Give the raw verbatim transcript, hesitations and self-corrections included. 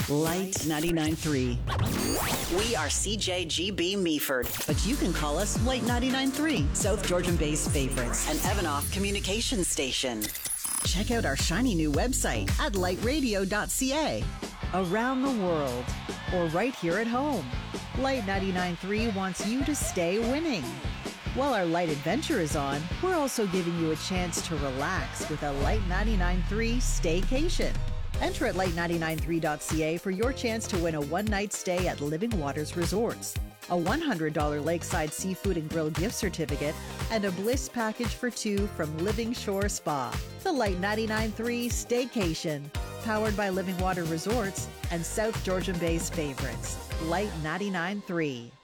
Light ninety-nine point three. We are C J G B Meaford, but you can call us Light ninety-nine point three, South Georgian Bay's favorites, an Evanoff communication station. Check out our shiny new website at light radio dot c a. Around the world, or right here at home, Light ninety-nine point three wants you to stay winning. While our Light Adventure is on, we're also giving you a chance to relax with a Light ninety-nine point three staycation. Enter at light ninety-nine point three dot c a for your chance to win a one-night stay at Living Waters Resorts, a one hundred dollars Lakeside Seafood and Grill gift certificate, and a bliss package for two from Living Shore Spa. The Light ninety-nine point three Staycation, powered by Living Water Resorts and South Georgian Bay's favorites, Light ninety-nine point three.